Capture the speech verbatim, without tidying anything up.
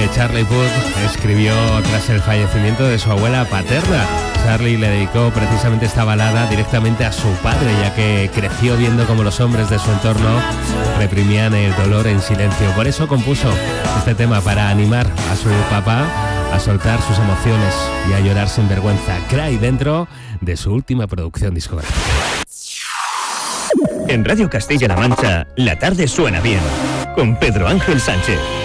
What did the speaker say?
que Charlie Puth escribió tras el fallecimiento de su abuela paterna. Charlie le dedicó precisamente esta balada directamente a su padre, ya que creció viendo cómo los hombres de su entorno reprimían el dolor en silencio. Por eso compuso este tema, para animar a su papá a soltar sus emociones y a llorar sin vergüenza. Cry, dentro de su última producción discográfica. En Radio Castilla-La Mancha, la tarde suena bien, con Pedro Ángel Sánchez.